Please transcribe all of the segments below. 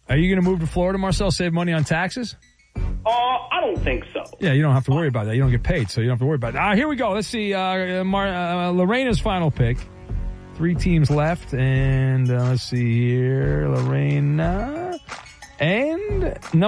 Are you going to move to Florida, Marcel, save money on taxes? I don't think so. Yeah, you don't have to worry about that. You don't get paid, so you don't have to worry about it. Here we go. Let's see. Lorena's final pick. 3 teams left, and let's see here. Lorena. And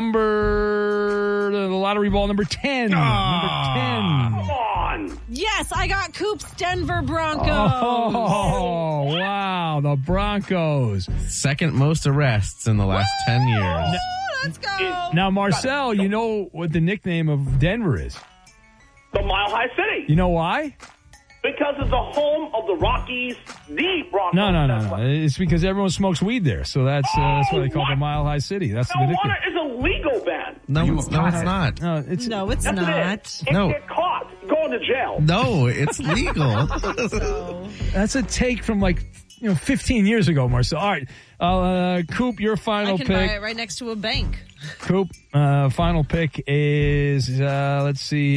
the lottery ball, number 10. Number 10. Come on. Yes, I got Coop's Denver Broncos. Oh, wow. The Broncos. Second most arrests in the last 10 years. Let's go. Now, Marcel, you know what the nickname of Denver is? The Mile High City. You know why? Because it's the home of the Rockies, the Broncos. No. It's because everyone smokes weed there, so that's why they call it the Mile High City. That's the nickname. Marijuana is illegal, Ben. No, it's not. No, it's No, it's Yes, not. it is. And get caught, going to jail. No, it's legal. That's a take from 15 years ago, Marcel. All right, Coop, your final I can pick. buy it right next to a bank. Coop, final pick is, let's see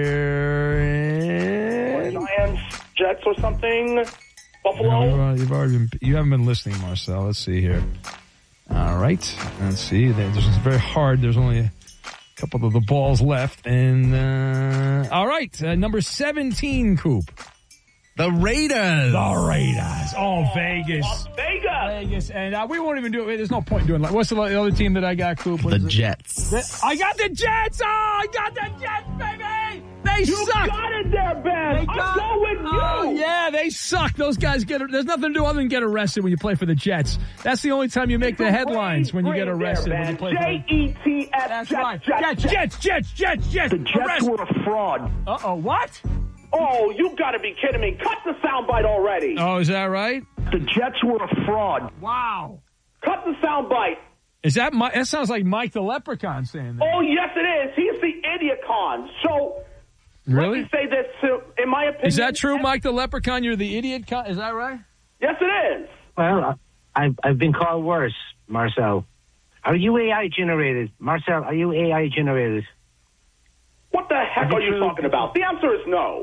here. Giants, Jets or something. Buffalo. No, you haven't been listening, Marcel. Let's see here. All right. Let's see. It's very hard. There's only a couple of the balls left. And, all right. Number 17, Coop. The Raiders. Oh, Vegas. Las Vegas. And we won't even do it. There's no point in doing it. What's the other team that I got, Coop? The Jets. I got the Jets. Oh, I got the Jets, baby. They You suck. got it there, Ben. I'm going with you. Oh, yeah, they suck. Those guys there's nothing to do other than get arrested when you play for the Jets. That's the only time you make the headlines, when you get arrested. There, when you play Jets. That's right. Jets. The Jets were a fraud. Uh-oh, what? Oh, you got to be kidding me. Cut the soundbite already. Oh, is that right? The Jets were a fraud. Wow. Cut the soundbite. Is that that sounds like Mike the Leprechaun saying that. Oh, yes, it is. He's the idiot-con. So, Really? let me say this, in my opinion. Is that true, Mike the Leprechaun? You're the idiot? Is that right? Yes, it is. Well, I've been called worse, Marcel. Are you AI generated? Marcel, are you AI generated? What the heck are you talking about? The answer is no.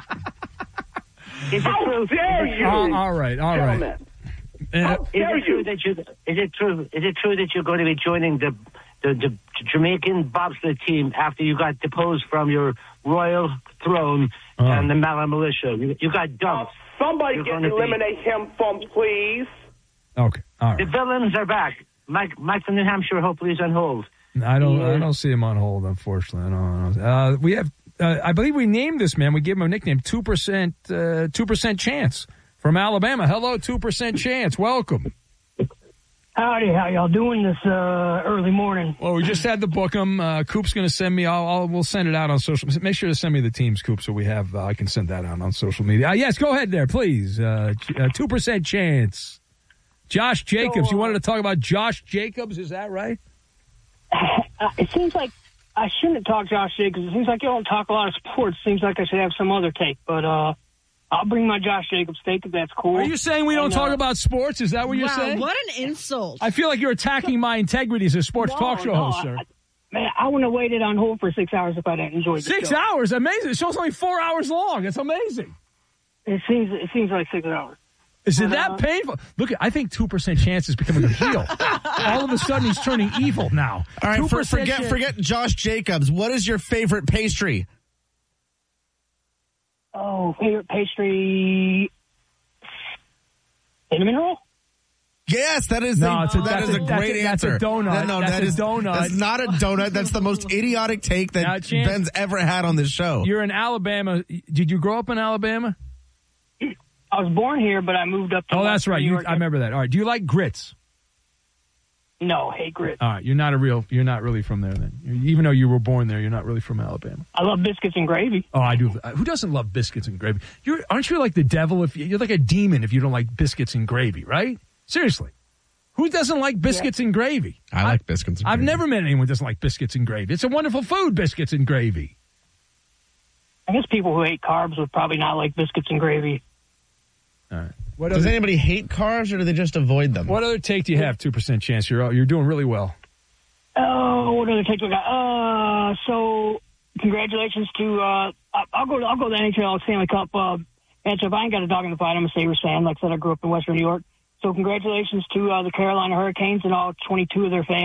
How dare you? All right. Gentlemen. How dare you? Is it true that you're going to be joining the Jamaican bobsled team after you got deposed from your royal throne and the Mala militia? You got dumped. Somebody eliminate him from, please. Okay. All right. The villains are back. Mike from New Hampshire, hopefully, is on hold. I don't see him on hold, unfortunately. I don't. We have, I believe we named this man. We gave him a nickname, 2% Chance from Alabama. Hello, 2% Chance. Welcome. Howdy, how y'all doing this early morning? Well, we just had to book him. Coop's going to send me. We'll send it out on social. Make sure to send me the teams, Coop, so we have. I can send that out on social media. Yes, go ahead there, please. 2% Chance. Josh Jacobs. You wanted to talk about Josh Jacobs? Is that right? It seems like I shouldn't talk Josh Jacobs. It seems like you don't talk a lot of sports. It seems like I should have some other take, but I'll bring my Josh Jacobs take if that's cool. Are you saying we don't talk about sports? Is that what you're saying? What an insult. I feel like you're attacking my integrity as a sports talk show host, sir. Man, I wouldn't have waited on hold for 6 hours if I didn't enjoy the 6 show. hours? Amazing. The show's only 4 hours long. It's amazing. It seems like 6 hours. Is it that painful? Look, I think 2% Chance is becoming a heel. All of a sudden, he's turning evil now. All right, forget Josh Jacobs. What is your favorite pastry? Oh, favorite pastry? Cinnamon roll? Yes, that is No, a great answer. That's a donut. No, that's a donut. That's not a donut. That's the most idiotic take that Ben's ever had on this show. You're in Alabama. Did you grow up in Alabama? I was born here, but I moved up to that's right. I remember that. All right. Do you like grits? No, hate grits. All right. You're not really from there then. Even though you were born there, you're not really from Alabama. I love biscuits and gravy. Oh, I do. Who doesn't love biscuits and gravy? Aren't you like the devil? You're like a demon if you don't like biscuits and gravy, right? Seriously. Who doesn't like biscuits and gravy? I like biscuits and gravy. I've never met anyone who doesn't like biscuits and gravy. It's a wonderful food, biscuits and gravy. I guess people who hate carbs would probably not like biscuits and gravy. All right. Does anybody hate carbs, or do they just avoid them? What other take do you have? 2% Chance. You're doing really well. Oh, what other take do I got? So congratulations to I'll go to the NHL Stanley Cup. And so if I ain't got a dog in the fight, I'm a Sabres fan. Like I said, I grew up in Western New York. So congratulations to the Carolina Hurricanes and all 22 of their fans.